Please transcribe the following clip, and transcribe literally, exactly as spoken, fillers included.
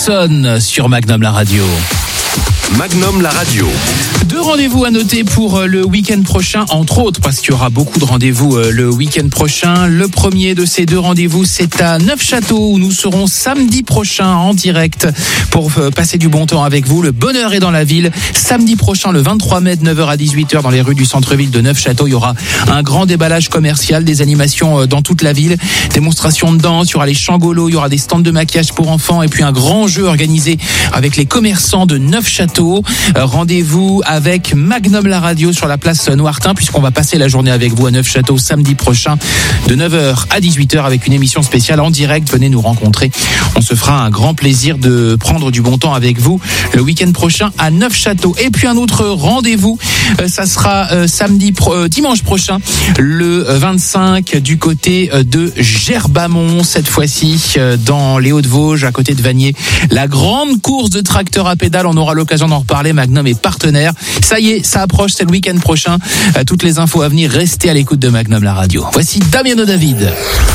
Carson sur Magnum la radio. Magnum la radio. Deux rendez-vous à noter pour le week-end prochain, entre autres, parce qu'il y aura beaucoup de rendez-vous le week-end prochain. Le premier de ces deux rendez-vous, c'est à Neufchâteau, où nous serons samedi prochain en direct pour passer du bon temps avec vous. Le bonheur est dans la ville. Samedi prochain, le vingt-trois mai, de neuf heures à dix-huit heures, dans les rues du centre-ville de Neufchâteau, il y aura un grand déballage commercial, des animations dans toute la ville, démonstrations de danse, il y aura les changolos, il y aura des stands de maquillage pour enfants et puis un grand jeu organisé avec les commerçants de Neufchâteau. Rendez-vous avec Magnum la radio sur la place Noirtin, puisqu'on va passer la journée avec vous à Neufchâteau samedi prochain de neuf heures à dix-huit heures avec une émission spéciale en direct. Venez nous rencontrer. On se fera un grand plaisir de prendre du bon temps avec vous le week-end prochain à Neufchâteau. Et puis un autre rendez-vous, ça sera samedi, pro, dimanche prochain, le vingt-cinq, du côté de Gerbamont, cette fois-ci dans les Hauts-de-Vosges, à côté de Vanier. La grande course de tracteurs à pédales, on aura l'occasion d'en reparler. Magnum est partenaire. Ça y est, ça approche, c'est le week-end prochain. Toutes les infos à venir, restez à l'écoute de Magnum la radio. Voici Damiano David.